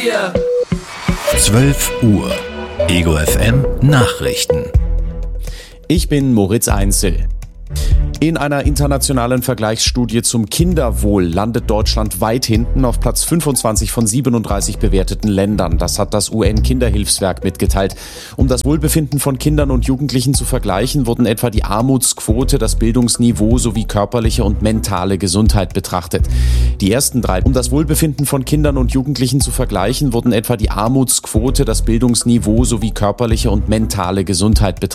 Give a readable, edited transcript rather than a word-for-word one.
12 Uhr. Ego FM Nachrichten. Ich bin Moritz Einzel. In einer internationalen Vergleichsstudie zum Kinderwohl landet Deutschland weit hinten auf Platz 25 von 37 bewerteten Ländern. Das hat das UN-Kinderhilfswerk mitgeteilt. Um das Wohlbefinden von Kindern und Jugendlichen zu vergleichen, wurden etwa die Armutsquote, das Bildungsniveau sowie körperliche und mentale Gesundheit betrachtet. Die ersten drei. Um das Wohlbefinden von Kindern und Jugendlichen zu vergleichen, wurden etwa die Armutsquote, das Bildungsniveau sowie körperliche und mentale Gesundheit betrachtet.